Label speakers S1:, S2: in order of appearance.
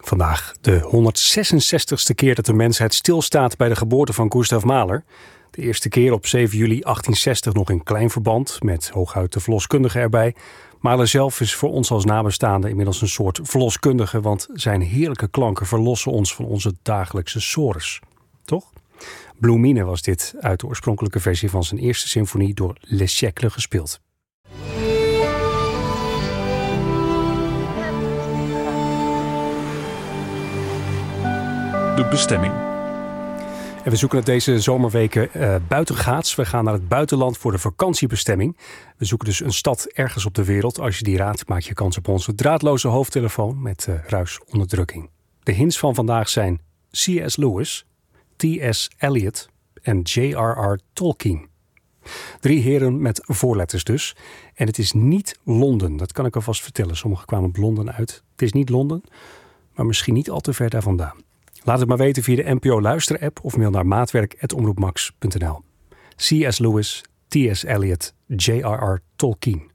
S1: Vandaag de 166ste keer dat de mensheid stilstaat bij de geboorte van Gustav Mahler. De eerste keer op 7 juli 1860 nog in klein verband, met hooguit de verloskundige erbij. Mahler zelf is voor ons als nabestaande inmiddels een soort verloskundige, want zijn heerlijke klanken verlossen ons van onze dagelijkse sores. Toch? Blue Mine was dit uit de oorspronkelijke versie van zijn eerste symfonie door Les Siècles gespeeld.
S2: De bestemming.
S1: En we zoeken het deze zomerweken buitengaats. We gaan naar het buitenland voor de vakantiebestemming. We zoeken dus een stad ergens op de wereld. Als je die raadt, maak je kans op onze draadloze hoofdtelefoon met ruisonderdrukking. De hints van vandaag zijn C.S. Lewis, T.S. Eliot en J.R.R. Tolkien. 3 heren met voorletters dus. En het is niet Londen, dat kan ik alvast vertellen. Sommigen kwamen op Londen uit. Het is niet Londen, maar misschien niet al te ver daar vandaan. Laat het maar weten via de NPO Luister-app of mail naar maatwerk@omroepmax.nl. C.S. Lewis, T.S. Eliot, J.R.R. Tolkien.